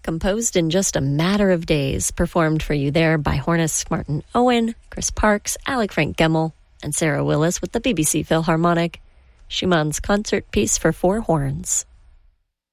composed in just a matter of days, performed for you there by hornists Martin Owen, Chris Parks, Alec Frank Gemmell, and Sarah Willis with the BBC Philharmonic. Schumann's concert piece for four horns.